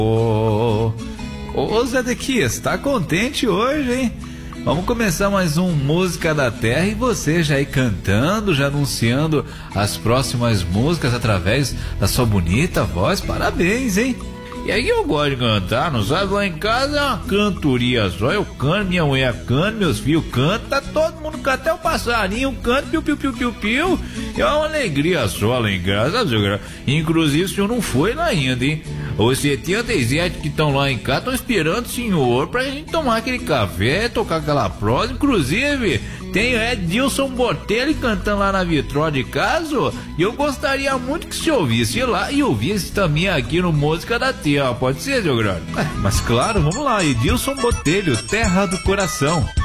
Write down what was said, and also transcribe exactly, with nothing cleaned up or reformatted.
Ô, ô Zé Dequias, tá contente hoje, hein? Vamos começar mais um Música da Terra e você já aí cantando, já anunciando as próximas músicas através da sua bonita voz. Parabéns, hein? E aí eu gosto de cantar, não sabe? Lá em casa é uma cantoria só. Eu canto, minha mulher canta, meus filhos cantam, todo mundo canta, até o passarinho canta, piu, piu, piu, piu, piu. É uma alegria só lá em casa, sabe? Inclusive o senhor não foi lá ainda, hein? Os setenta e sete que estão lá em casa estão esperando o senhor pra gente tomar aquele café, tocar aquela prosa. Inclusive, tem o Edilson Botelho cantando lá na vitrola de casa. E eu gostaria muito que se ouvisse lá e ouvisse também aqui no Música da Terra. Pode ser, seu grande? Mas claro, vamos lá, Edilson Botelho, Terra do Coração.